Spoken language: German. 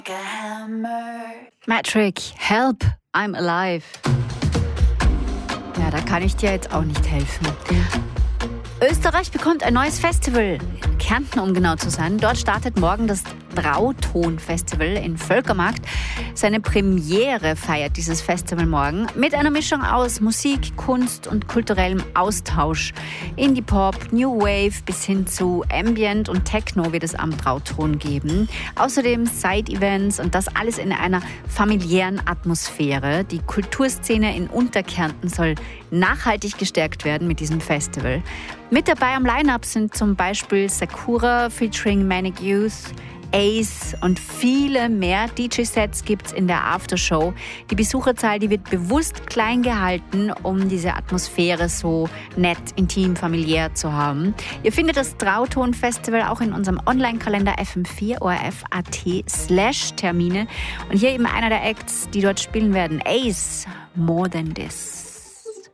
Metric, Help, I'm Alive. Ja, da kann ich dir jetzt auch nicht helfen. Österreich bekommt ein neues Festival. Kärnten, um genau zu sein. Dort startet morgen das Trauton-Festival in Völkermarkt. Seine Premiere feiert dieses Festival morgen mit einer Mischung aus Musik, Kunst und kulturellem Austausch. Indie-Pop, New Wave bis hin zu Ambient und Techno wird es am Trauton geben. Außerdem Side-Events und das alles in einer familiären Atmosphäre. Die Kulturszene in Unterkärnten soll nachhaltig gestärkt werden mit diesem Festival. Mit dabei am Line-Up sind zum Beispiel Sakura featuring Manic Youth, Ace und viele mehr. DJ-Sets gibt's in der Aftershow. Die Besucherzahl, die wird bewusst klein gehalten, um diese Atmosphäre so nett, intim, familiär zu haben. Ihr findet das Trauton-Festival auch in unserem Online-Kalender FM4 ORF.at/Termine. Und hier eben einer der Acts, die dort spielen werden. Ace, More Than This.